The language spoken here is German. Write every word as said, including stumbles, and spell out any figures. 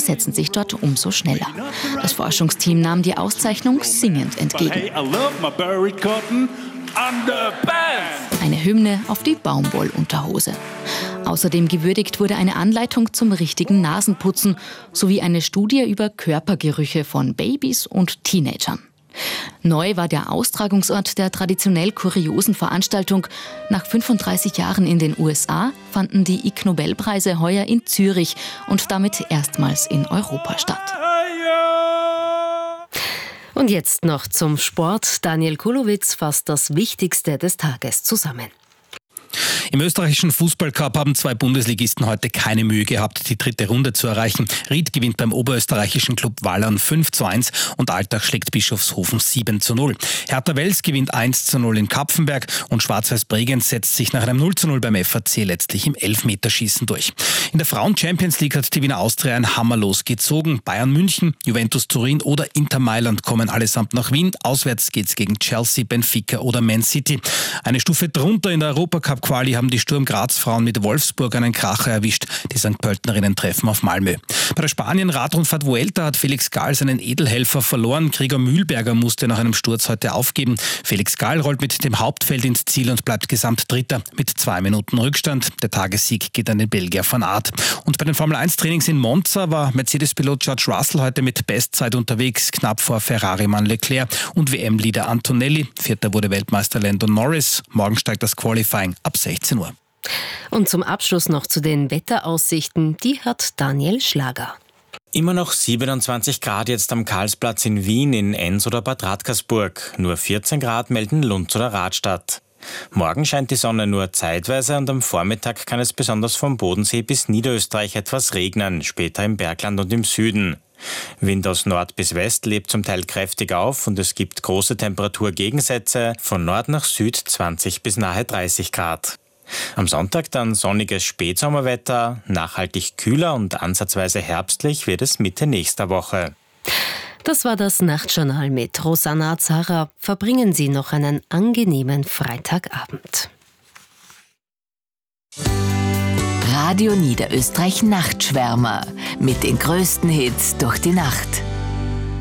setzen sich dort umso schneller. Das Forschungsteam nahm die Auszeichnung singend entgegen. Eine Hymne auf die Baumwollunterhose. Außerdem gewürdigt wurde eine Anleitung zum richtigen Nasenputzen sowie eine Studie über Körpergerüche von Babys und Teenagern. Neu war der Austragungsort der traditionell kuriosen Veranstaltung. Nach fünfunddreißig Jahren in den U S A fanden die Ig Nobelpreise heuer in Zürich und damit erstmals in Europa statt. Und jetzt noch zum Sport. Daniel Kulowitz fasst das Wichtigste des Tages zusammen. Im österreichischen Fußballcup haben zwei Bundesligisten heute keine Mühe gehabt, die dritte Runde zu erreichen. Ried gewinnt beim oberösterreichischen Club Wallern fünf zu eins und Altach schlägt Bischofshofen sieben zu null. Hertha Wels gewinnt eins zu null in Kapfenberg und Schwarz-Weiß Bregenz setzt sich nach einem null zu null beim F A C letztlich im Elfmeterschießen durch. In der Frauen-Champions League hat die Wiener Austria ein Hammer losgezogen. Bayern München, Juventus Turin oder Inter Mailand kommen allesamt nach Wien. Auswärts geht's gegen Chelsea, Benfica oder Man City. Eine Stufe drunter in der Europacup-Quali haben die Sturm Graz-Frauen mit Wolfsburg einen Kracher erwischt. Die Sankt Pöltenerinnen treffen auf Malmö. Bei der Spanien-Radrundfahrt Vuelta hat Felix Gall seinen Edelhelfer verloren. Gregor Mühlberger musste nach einem Sturz heute aufgeben. Felix Gall rollt mit dem Hauptfeld ins Ziel und bleibt Gesamtdritter mit zwei Minuten Rückstand. Der Tagessieg geht an den Belgier Van Aert. Und bei den Formel eins Trainings in Monza war Mercedes-Pilot George Russell heute mit Bestzeit unterwegs, knapp vor Ferrari-Mann Leclerc und W M-Leader Antonelli. Vierter wurde Weltmeister Lando Norris. Morgen steigt das Qualifying ab sechzehn Uhr. Und zum Abschluss noch zu den Wetteraussichten. Die hat Daniel Schlager. Immer noch siebenundzwanzig Grad jetzt am Karlsplatz in Wien, in Enns oder Bad Radkersburg. Nur vierzehn Grad melden Lunds oder Radstadt. Morgen scheint die Sonne nur zeitweise und am Vormittag kann es besonders vom Bodensee bis Niederösterreich etwas regnen, später im Bergland und im Süden. Wind aus Nord bis West lebt zum Teil kräftig auf und es gibt große Temperaturgegensätze, von Nord nach Süd zwanzig bis nahe dreißig Grad. Am Sonntag dann sonniges Spätsommerwetter, nachhaltig kühler und ansatzweise herbstlich wird es Mitte nächster Woche. Das war das Nachtjournal mit Rosanna Zara. Verbringen Sie noch einen angenehmen Freitagabend. Radio Niederösterreich Nachtschwärmer mit den größten Hits durch die Nacht.